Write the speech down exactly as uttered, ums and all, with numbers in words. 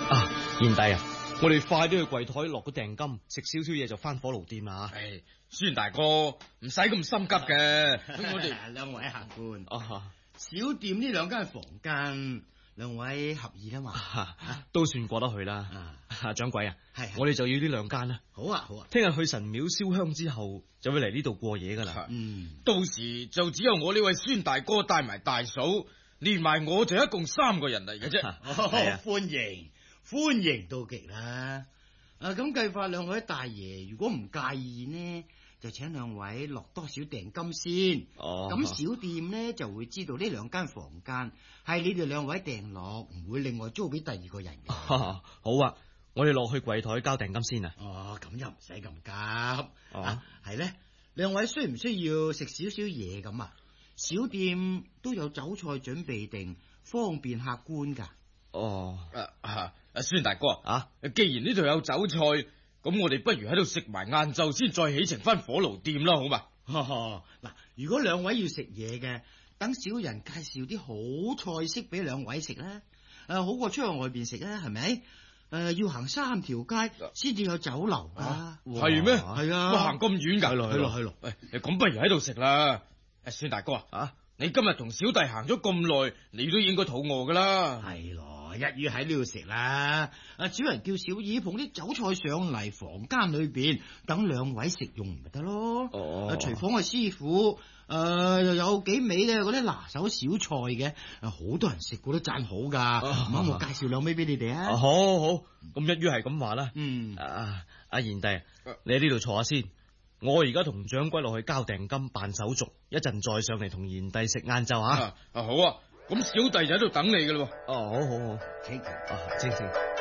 啊，賢弟啊，我哋快啲去櫃台落個訂金，食少少嘢就翻火爐店啦。 唉，孫大哥唔使咁心急嘅，我哋兩位客官， 啊， 小店呢兩間房間，兩位合意啦嘛， 啊都算過得去啦。啊，掌櫃啊， 係我哋就要呢兩間啦。 好啊好啊， 聽日去神廟燒香之後，就會嚟呢度過夜噶啦。 嗯， 到時就只有我呢位孫大哥帶埋大嫂，連埋我就一共三個人嚟嘅啫。 係啊，歡迎歡迎到極啦。啊，咁計法兩位大爺，如果唔介意呢，就請兩位落多少訂金先。 哦， 咁小店呢就會知道呢兩間房間係你哋兩位訂落，唔會另外租俾第二個人嘅。 好啊，我哋落去櫃台交訂金先啊。 哦，咁又唔使咁急。 哦， 啊，係咧，兩位需唔需要食少少嘢咁啊？小店都有酒菜準備定，方便客官噶。 哦， 啊啊，阿孫大哥啊， 既然呢度有酒菜，咁我哋不如喺度食埋晏晝先，再起程翻火爐店啦，好嘛？ 嗱，如果兩位要食嘢嘅，等小人介紹啲好菜式俾兩位食啦。誒，好過出去外邊食啦，係咪？誒，要行三條街先至有酒樓噶。 係咩？ 係啊， 我行咁遠噶。 係咯係咯係咯。 誒，咁不如喺度食啦。誒，孫大哥啊， 你今日同小弟行咗咁耐，你都應該肚餓噶啦。 係咯，一於喺呢度食啦。啊，小人叫小二捧啲酒菜上嚟房間裏邊，等兩位食用咪得咯。 哦， 啊，廚房嘅師傅誒又有幾味嘅嗰啲拿手小菜嘅，啊，好多人食過都讚好噶。咁我介紹兩味俾你哋啊。 好好，咁一於係咁話啦。 嗯， 啊，阿賢弟，你喺呢度坐下先。我而家同掌櫃落去交訂金辦手續，一陣再上嚟同賢弟食晏晝吓。 啊，好啊，咁小弟就喺度等你噶啦。 哦，好好好， 請啊，請請。